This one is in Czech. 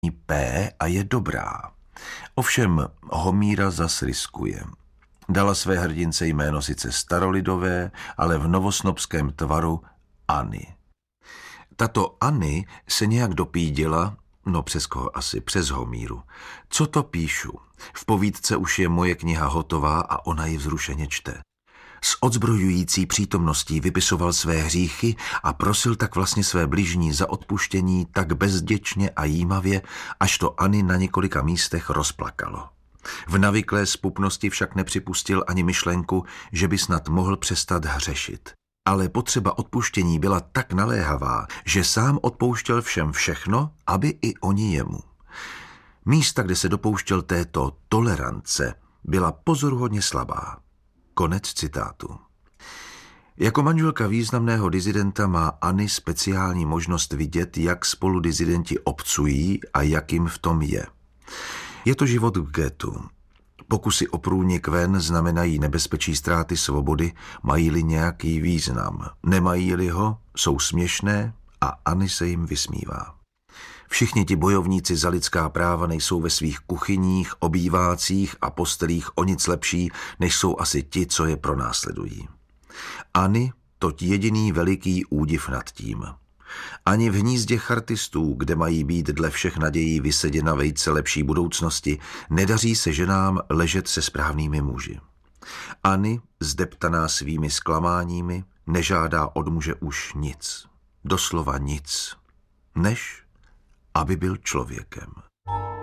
P a je dobrá. Ovšem Homíra zas riskuje. Dala své hrdince jméno sice starolidové, ale v novosnobském tvaru Anny. Tato Anny se nějak dopídila, no přes koho asi, přes Homíru. Co to píšu? V povídce už je moje kniha hotová a ona ji vzrušeně čte. S odzbrojující přítomností vypisoval své hříchy a prosil tak vlastně své bližní za odpuštění tak bezděčně a jímavě, až to Anny na několika místech rozplakalo. V navyklé zpupnosti však nepřipustil ani myšlenku, že by snad mohl přestat hřešit. Ale potřeba odpuštění byla tak naléhavá, že sám odpouštěl všem všechno, aby i oni jemu. Místa, kde se dopouštěl této tolerance, byla pozoruhodně slabá. Konec citátu. Jako manželka významného disidenta má Anny speciální možnost vidět, jak spolu disidenti obcují a jak jim v tom je. Je to život v ghettu. Pokusy o průnik ven znamenají nebezpečí ztráty svobody, mají-li nějaký význam. Nemají-li ho, jsou směšné a Anny se jim vysmívá. Všichni ti bojovníci za lidská práva nejsou ve svých kuchyních, obývácích a postelích o nic lepší, než jsou asi ti, co je pronásledují. Anny toť jediný veliký údiv nad tím. Ani v hnízdě chartistů, kde mají být dle všech nadějí vyseděna vejce lepší budoucnosti, nedaří se ženám ležet se správnými muži. Anny, zdeptaná svými zklamáními, nežádá od muže už nic, doslova nic, než aby byl člověkem.